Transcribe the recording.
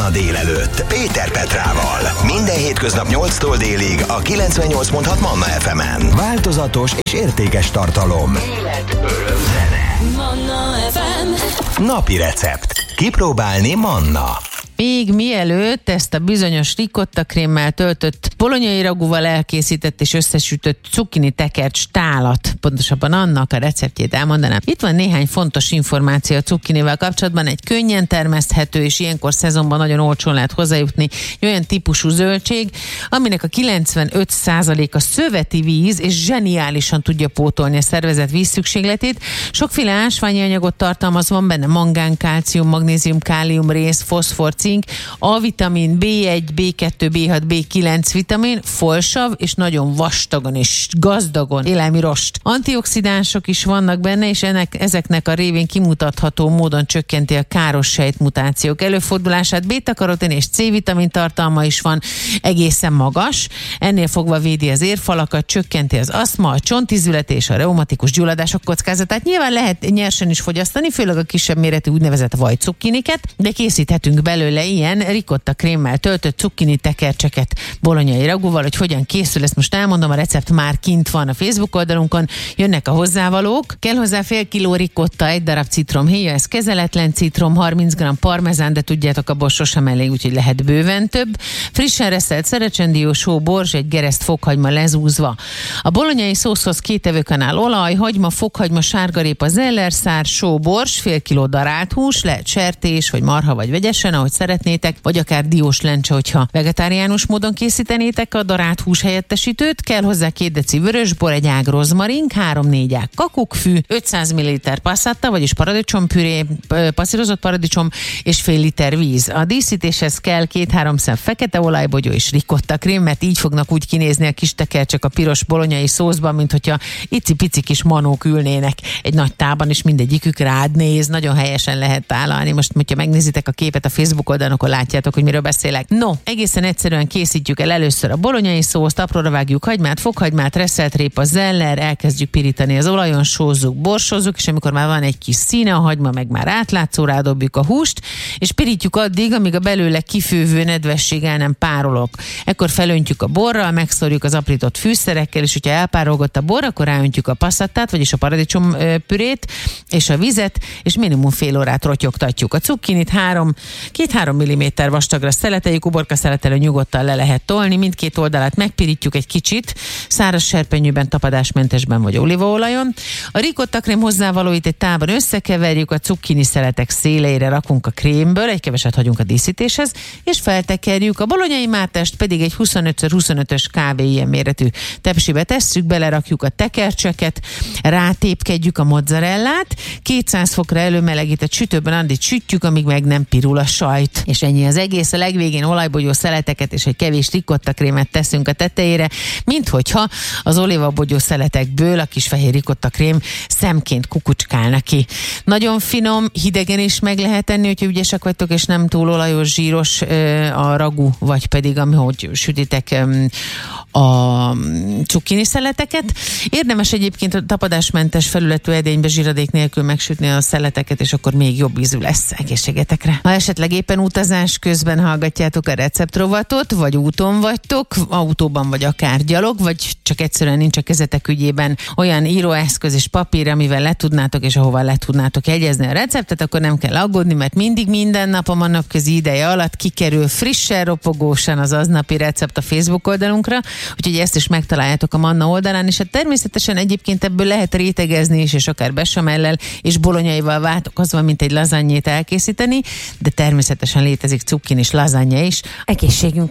Manna délelőtt Péter Petrával. Minden hétköznap 8-tól délig a 98.6 Manna FM-en. Változatos és értékes tartalom. Élet, öröm, zene. Manna FM. Napi recept. Kipróbálni Manna. Még mielőtt ezt a bizonyos ricottakrémmel töltött, bolonyai ragúval elkészített és összesütött cukkini tekercs tálat, pontosabban annak a receptjét elmondanám. Itt van néhány fontos információ a cukkinivel kapcsolatban. Egy könnyen termeszthető és ilyenkor szezonban nagyon olcsón lehet hozzájutni egy olyan típusú zöldség, aminek a 95%-a szöveti víz, és zseniálisan tudja pótolni a szervezet vízszükségletét. Sokféle ásványi anyagot tartalmaz, van benne mangán, kálcium, magnézium, kálium, rész, foszfor, cink, A-vitamin, B1, B2, B6, B9 vitamin, folsav és nagyon vastagon és gazdagon élelmi rost. Antioxidánsok is vannak benne, és ezeknek a révén kimutatható módon csökkenti a káros sejtmutációk előfordulását. Beta-karotin és C-vitamin tartalma is van, egészen magas. Ennél fogva védi az érfalakat, csökkenti az asztma, a csontizület és a reumatikus gyulladások kockázatát. Nyilván lehet nyersen is fogyasztani, főleg a kisebb méretű úgynevezett vajcukkiniket, de készíthetünk belőle ilyen ricotta krémmel töltött cukkini tekercseket bolonyai ragúval. Hogy hogyan készül, ezt most elmondom, a recept már kint van a Facebook oldalunkon, jönnek a hozzávalók. Kell hozzá fél kiló ricotta, egy darab citromhéja, ez kezeletlen citrom, 30 g parmezán, de tudjátok, abból sosem elég, úgyhogy lehet bőven több. Frissen reszelt szerecsendió, só, borzs, egy gereszt fokhagyma lezúzva. A bolonyai szószhoz 2 evőkanál olaj, hagyma, fokhagyma, sárgarépa, zellerszár, só, borzs, fél kiló darált hús, lehet sertés, vagy marha, vagy vegyesen, ahogy szeretnétek, vagy akár diós lencse, hogyha vegetáriánus módon készítenétek a darált hús helyettesítőt. Kell hozzá 2 deci vörösbor, egy ág rozmarin, 3-4 ág kakukkfű, 500 ml passata, vagyis paradicsompüré, passzírozott paradicsom és fél liter víz. A díszítéshez kell 2-3 szem fekete olajbogyó és ricotta krém, mert így fognak úgy kinézni a kis tekercsek a piros bolonyai szószban, mint hogyha icipici kis manók ülnének egy nagy tában, és mindegyikük rád néz. Nagyon helyesen lehet tálalni. Most, hogyha megnézitek a képet a Facebook oldalon, akkor látjátok, hogy miről beszélek. No, egészen egyszerűen készítjük el először a bolonyai szószt, apróra vágjuk hagymát, fokhagymát, reszelt répa, zeller, elkezdjük pirítani az olajon, sózzuk, borsozzuk, és amikor már van egy kis színe a hagyma, meg már átlátszó, rádobjuk a húst, és pirítjuk addig, amíg a belőle kifővő nedvesség el nem párolog. Ekkor felöntjük a borral, megszórjuk az aprított fűszerekkel, és hogyha elpárolgott a bor, akkor ráöntjük a passatát, vagyis a paradicsom pürét, és a vizet, és minimum fél órát rotyogtatjuk. A cukkinit 2-3 mm vastagra szeleteljük, uborka szeletelő nyugodtan le lehet tolni, mindkét oldalát megpirítjuk egy kicsit, száraz serpenyőben, tapadásmentesben vagy olívaolajon. A ricotta krém hozzávalóit egy tálban összekeverjük, a cukkini szeletek széleire rakunk a krémből, egy keveset hagyunk a díszítéshez, és feltekerjük. A bolonyai mártást pedig egy 25x25-ös kb. Ilyen méretű tepsibe tesszük, belerakjuk a tekercseket, rátépkedjük a mozzarellát, 200 fokra előmelegített sütőben addig sütjük, amíg meg nem pirul a sajt. És ennyi az egész. A legvégén olajbogyó szeleteket és egy kevés ricotta krémet teszünk a tetejére, minthogyha az olívabogyó szeletekből a kis fehér ricotta krém szemként kukucskálna ki. Nagyon finom, hidegen is meg lehet enni, hogyha ügyesek vagytok, és nem túl olajos, zsíros a ragú, vagy pedig ahogy sütitek a cukkini szeleteket. Érdemes egyébként a tapadásmentes felületű edénybe zsíradék nélkül megsütni a szeleteket, és akkor még jobb ízű lesz. Egészségetekre! Ha esetleg éppen utazás közben hallgatjátok a receptrovatot, vagy úton vagytok, autóban vagy akár gyalog, vagy csak egyszerűen nincs a kezetek ügyében olyan íróeszköz és papír, amivel le tudnátok és ahova le tudnátok jegyezni a receptet, akkor nem kell aggódni, mert mindig minden nap a Manapközi ideje alatt kikerül frissen, ropogósan az aznapi recept a Facebook oldalunkra, úgyhogy ezt is megtaláljátok a Manna oldalán, és hát természetesen egyébként ebből lehet rétegezni is, és akár besamellel és bolonyaival váltokozva, mint egy lazanyét elkészíteni, de természetesen létezik cukkin és lazanya is egészségünkre.